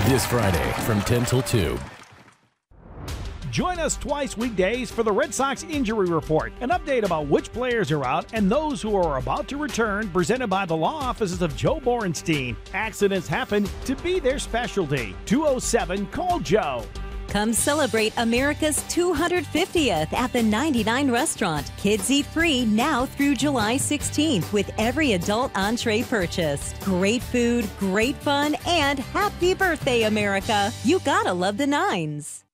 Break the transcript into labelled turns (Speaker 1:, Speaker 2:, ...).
Speaker 1: this Friday from 10 till 2.
Speaker 2: Join us twice weekdays for the Red Sox Injury Report, an update about which players are out and those who are about to return, presented by the law offices of Joe Borenstein. Accidents happen to be their specialty. 207-CALL-JOE.
Speaker 3: Come celebrate America's 250th at the 99 Restaurant. Kids eat free now through July 16th with every adult entree purchased. Great food, great fun, and happy birthday, America. You gotta love the Nines.